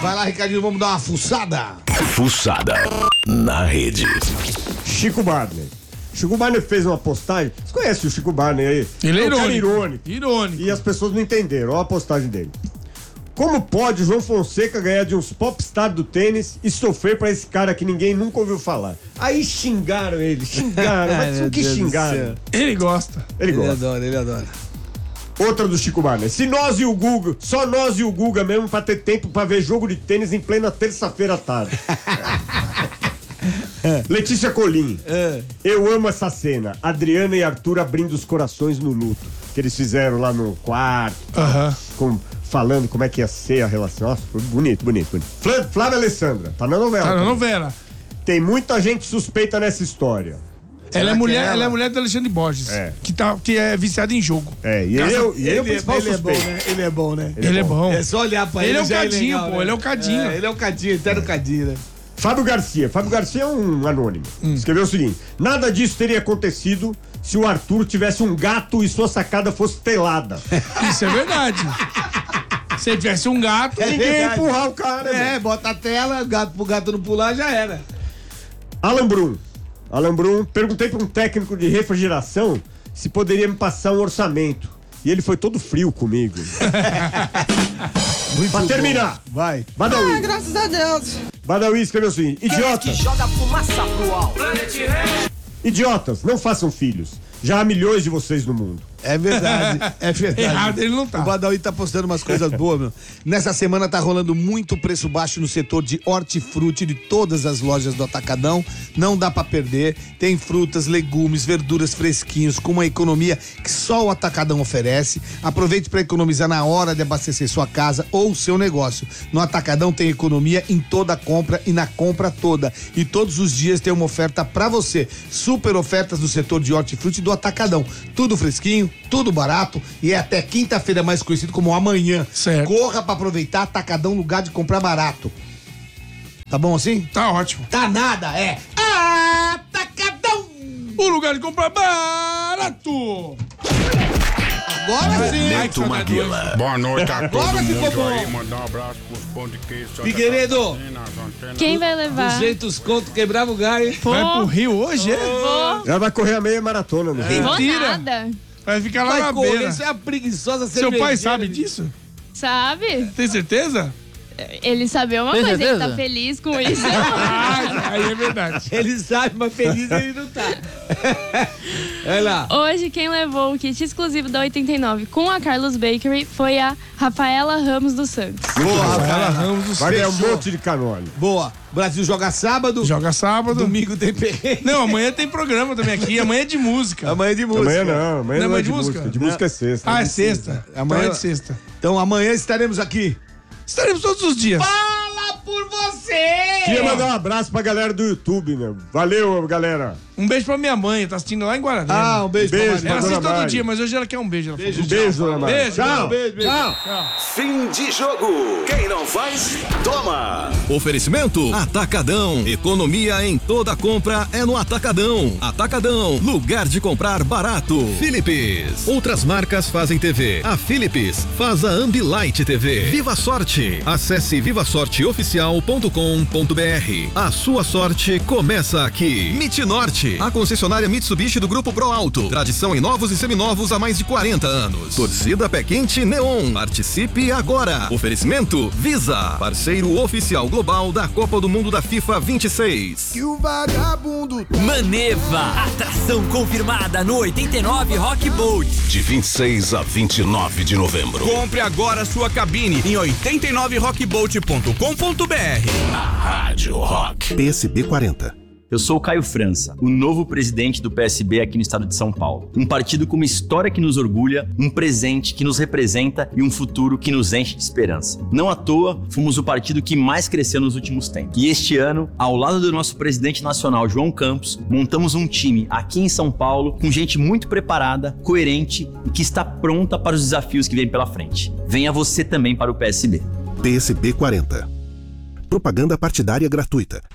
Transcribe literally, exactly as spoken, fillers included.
Vai lá, Ricardinho, vamos dar uma fuçada. Fuçada na rede. Chico Barney. Chico Barney fez uma postagem. Você conhece o Chico Barney aí? Ele é um cara irônico. irônico. Irônico. E as pessoas não entenderam. Olha a postagem dele. Como pode o João Fonseca ganhar de uns popstar do tênis e sofrer pra esse cara que ninguém nunca ouviu falar? Aí xingaram ele, xingaram. Mas o que xingaram? Ele gosta. Ele Ele gosta. adora, ele adora. Outra do Chico Barney. Se nós e o Guga, só nós e o Guga mesmo pra ter tempo pra ver jogo de tênis em plena terça-feira à tarde. Letícia Colim. É. Eu amo essa cena. Adriana e Arthur abrindo os corações no luto. Que eles fizeram lá no quarto. Aham. Com, falando como é que ia ser a relação. Nossa, foi bonito, bonito, bonito. Flá- Flávia Alessandra. Tá na novela. Tá na também. novela. Tem muita gente suspeita nessa história. Ela é, que mulher, ela? ela é mulher do Alexandre Borges. É. Que, tá, que é viciado em jogo. É, e ele, é o- e ele é o principal ele é bom, suspeito. né? Ele é bom, né? Ele, é bom. É só olhar pra ele. Ele é o já Cadinho, legal, pô. né? Ele é o Cadinho. É, ele é o Cadinho, eterno Cadinho, né? Fábio Garcia. Fábio Garcia é um anônimo. Hum. Escreveu o seguinte: nada disso teria acontecido se o Arthur tivesse um gato e sua sacada fosse telada. Isso é verdade. Se ele tivesse um gato. É Ninguém ia verdade. empurrar o cara. É, né? bota a tela, gato pro gato não pular, já era. Alan Brum. Alan Brum, perguntei para um técnico de refrigeração se poderia me passar um orçamento. E ele foi todo frio comigo. Muito Pra bom. terminar, Vai. Badawi. Graças a Deus. Badawi escreveu assim: idiotas, Joga fumaça pro alto. idiotas, não façam filhos. Já há milhões de vocês no mundo. É verdade, é verdade. Errado ele não tá. O Badawi tá postando umas coisas boas, meu. Nessa semana tá rolando muito preço baixo no setor de hortifruti de todas as lojas do Atacadão. Não dá pra perder. Tem frutas, legumes, verduras fresquinhos com uma economia que só o Atacadão oferece. Aproveite para economizar na hora de abastecer sua casa ou seu negócio. No Atacadão tem economia em toda compra e na compra toda. E todos os dias tem uma oferta pra você. Super ofertas no setor de hortifruti do Atacadão. Tudo fresquinho, tudo barato e é até quinta-feira, mais conhecido como amanhã. Certo. Corra pra aproveitar Atacadão, lugar de comprar barato. Tá bom assim? Tá ótimo. Tá nada, é Atacadão! O lugar de comprar barato. Agora sim! Neto Maguila. Boa noite a todo Agora ficou mundo bom. aí, mandar um abraço pros pão de queijo. Santa Figueiredo. Catarina, as antenas. Quem vai levar? duzentos conto, quebrava o galho. Vai pro Rio hoje, é? Vou. Ela vai correr a meia maratona, né? Vou Mentira. nada. Vai ficar lá Vai na correr, beira. isso é a preguiçosa Seu pai cervejeira. sabe disso? Sabe? Tem certeza? Ele sabe uma Tem coisa, ele certeza? tá feliz com isso. Ah, aí é verdade. Ele sabe, mas feliz ele não tá. Olha lá. Hoje, quem levou o kit exclusivo da oitenta e nove com a Carlos Bakery foi a Rafaela Ramos dos Santos. Boa, Rafaela Rafaela. Ramos do Vai ganhar um Fechou. monte de canole. Boa. Brasil joga sábado. Joga sábado. Domingo tem perrengue. Não, amanhã tem programa também aqui. Amanhã é de música. Amanhã é de música. Amanhã não, amanhã Não é não é mais de de música? música. De música é sexta. Ah, é sexta. Amanhã- Amanhã é de sexta. Então amanhã estaremos aqui. Estaremos todos os dias. Fala por você! Queria mandar um abraço pra galera do YouTube, né? Valeu, galera. Um beijo pra minha mãe, tá assistindo lá em Guarani. Ah, um beijo, Beijo, pra Maria. Ela Dona assiste todo Mari. dia, mas hoje ela quer um beijo. Ela Beijo, Um beijo, Dona Mari. Beijo, Tchau. beijo, beijo. Tchau. Fim de jogo. Quem não faz, toma. Oferecimento Atacadão. Economia em toda compra é no Atacadão. Atacadão, lugar de comprar barato. Philips. Outras marcas fazem T V. A Philips faz a Ambilight T V. Viva Sorte. Acesse viva sorte oficial ponto com ponto br. A sua sorte começa aqui. Mitinorte, a concessionária Mitsubishi do Grupo Pro Alto. Tradição em novos e seminovos há mais de quarenta anos. Torcida Pé Quente Neon. Participe agora. Oferecimento Visa, parceiro oficial global da Copa do Mundo da FIFA vinte e seis. E o vagabundo. Maneva, atração confirmada no oitenta e nove Rock Boat. De vinte e seis a vinte e nove de novembro. Compre agora sua cabine em oitenta e nove rock boat ponto com ponto br. Rádio Rock. P S B quarenta. Eu sou o Caio França, o novo presidente do P S B aqui no estado de São Paulo. Um partido com uma história que nos orgulha, um presente que nos representa e um futuro que nos enche de esperança. Não à toa, fomos o partido que mais cresceu nos últimos tempos. E este ano, ao lado do nosso presidente nacional, João Campos, montamos um time aqui em São Paulo com gente muito preparada, coerente e que está pronta para os desafios que vêm pela frente. Venha você também para o P S B. P S B quarenta. Propaganda partidária gratuita.